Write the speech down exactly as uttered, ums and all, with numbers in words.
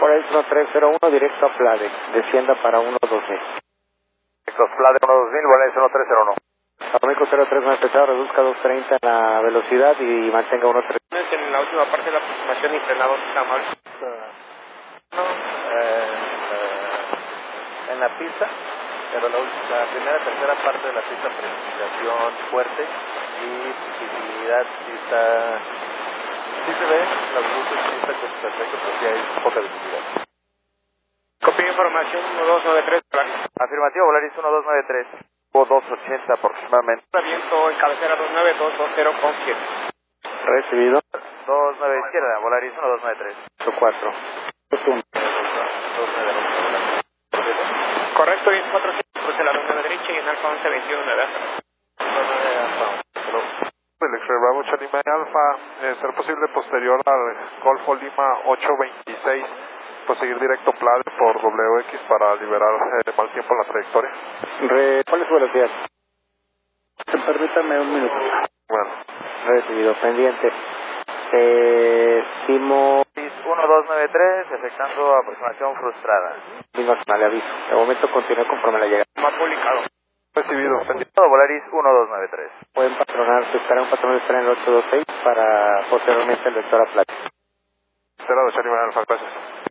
Volaris uno tres cero uno, directo a Plade, descienda para uno doce. Directo Plade uno dos mil, Volaris uno tres cero uno. Amigo cero tres nueve pesado, reduzca dos treinta en la velocidad y mantenga uno tres. En la última parte de la aproximación y frenados, está mal. No, eh, eh, en la pista, pero la, la primera tercera parte de la pista, precipitación fuerte y visibilidad sí está, sí se ve, las luces sí está perfecto, pero sí hay poca visibilidad. Copia información uno dos nueve tres. Afirmativo, Volaris uno dos nueve tres, o dos ochenta aproximadamente. Viento en cabecera dos nueve dos dos cero con siete. Recibido. dos nueve izquierda, Volaris uno dos nueve tres. cuatro. Correcto, diez cuatro siete, cruce la luna derecha y en Alfa once veintiuno nueve. El X-Ray Bravo ocho Lima Alfa, eh, ser posible posterior al Golfo Lima ocho veintiséis, pues seguir directo Plade por W X para liberar eh, mal tiempo en la trayectoria. Re... ¿Cuál es su velocidad? Permítame un minuto. Bueno. Recibido, pendiente. Eh, Simo... uno dos nueve tres, efectuando aproximación frustrada. Mismo le aviso. De momento continúe conforme la llegada. Más publicado. Recibido, pendiente. Volaris uno dos nueve tres. Pueden patronar, esperar un patrón de espera en el ocho dos seis para posteriormente el vector a Plade. Cerrado, ocho Lima Alfa, gracias.